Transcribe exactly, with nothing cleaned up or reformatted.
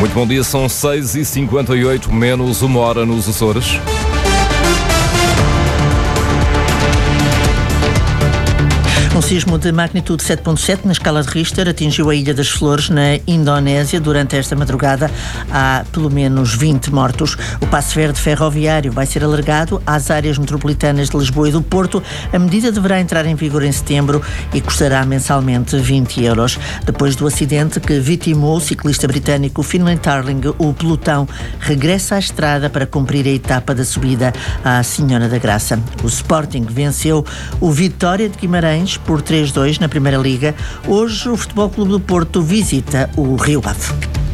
Muito bom dia, são seis e cinquenta e oito, menos uma hora nos Açores. Um sismo de magnitude sete ponto sete na escala de Richter atingiu a Ilha das Flores, na Indonésia. Durante esta madrugada há pelo menos vinte mortos. O passe verde ferroviário vai ser alargado às áreas metropolitanas de Lisboa e do Porto. A medida deverá entrar em vigor em setembro e custará mensalmente vinte euros. Depois do acidente que vitimou o ciclista britânico Finlay Tarling, o pelotão regressa à estrada para cumprir a etapa da subida à Senhora da Graça. O Sporting venceu o Vitória de Guimarães por três a dois na Primeira Liga. Hoje o Futebol Clube do Porto visita o Rio Ave.